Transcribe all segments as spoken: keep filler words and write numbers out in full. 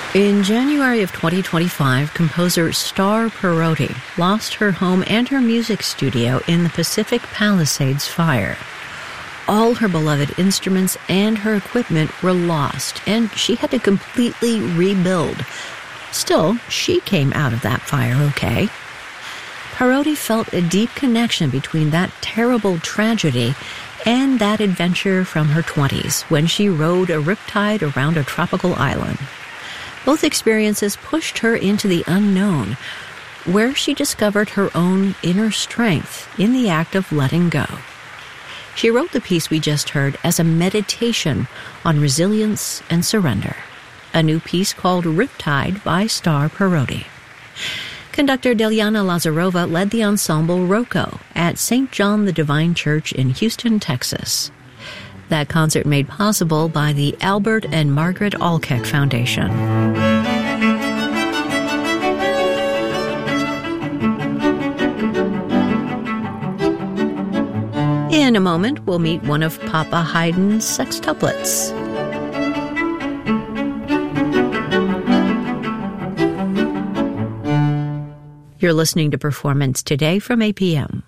In January of twenty twenty-five, composer Star Parodi lost her home and her music studio in the Pacific Palisades fire. All her beloved instruments and her equipment were lost, and she had to completely rebuild. Still, she came out of that fire okay. Parodi felt a deep connection between that terrible tragedy and that adventure from her twenties when she rode a riptide around a tropical island. Both experiences pushed her into the unknown, where she discovered her own inner strength in the act of letting go. She wrote the piece we just heard as a meditation on resilience and surrender, a new piece called Riptide by Star Parodi. Conductor Deliana Lazarova led the ensemble Rocco at Saint John the Divine Church in Houston, Texas. That concert made possible by the Albert and Margaret Alkeck Foundation. In a moment, we'll meet one of Papa Haydn's sextuplets. You're listening to Performance Today from A P M.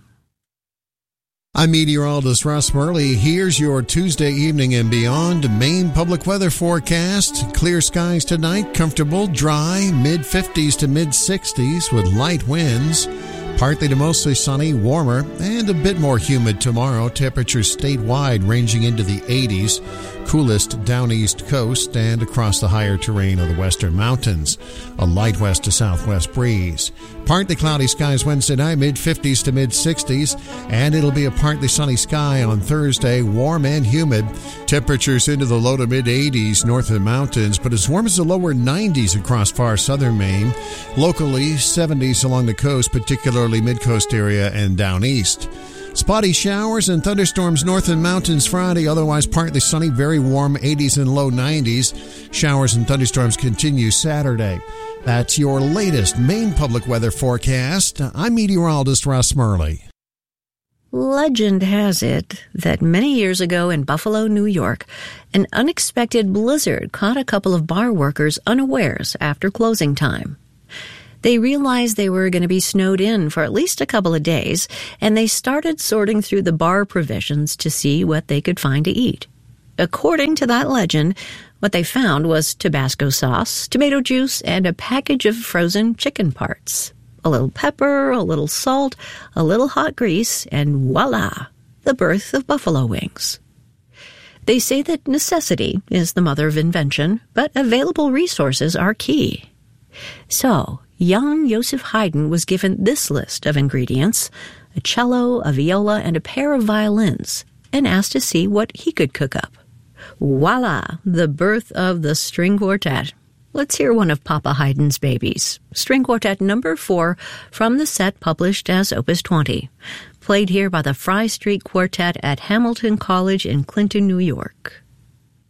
I'm meteorologist Russ Murley. Here's your Tuesday evening and beyond Maine public weather forecast. Clear skies tonight, comfortable, dry, mid fifties to mid sixties with light winds. Partly to mostly sunny, warmer, and a bit more humid tomorrow. Temperatures statewide ranging into the eighties. Coolest down east coast and across the higher terrain of the western mountains. A light west to southwest breeze. Partly cloudy skies Wednesday night, mid fifties to mid sixties. And it'll be a partly sunny sky on Thursday, warm and humid. Temperatures into the low to mid eighties north of the mountains, but as warm as the lower nineties across far southern Maine. Locally, seventies along the coast, particularly mid-coast area and down east. Spotty showers and thunderstorms north of the mountains Friday, otherwise partly sunny, very warm, eighties and low nineties. Showers and thunderstorms continue Saturday. That's your latest Maine public weather forecast. I'm meteorologist Russ Murley. Legend has it that many years ago in Buffalo, New York, an unexpected blizzard caught a couple of bar workers unawares after closing time. They realized they were going to be snowed in for at least a couple of days, and they started sorting through the bar provisions to see what they could find to eat. According to that legend, what they found was Tabasco sauce, tomato juice, and a package of frozen chicken parts. A little pepper, a little salt, a little hot grease, and voila, the birth of buffalo wings. They say that necessity is the mother of invention, but available resources are key. So, young Joseph Haydn was given this list of ingredients, a cello, a viola, and a pair of violins, and asked to see what he could cook up. Voila, the birth of the string quartet. Let's hear one of Papa Haydn's babies, String Quartet number four from the set published as Opus twenty, played here by the Fry Street Quartet at Hamilton College in Clinton, New York.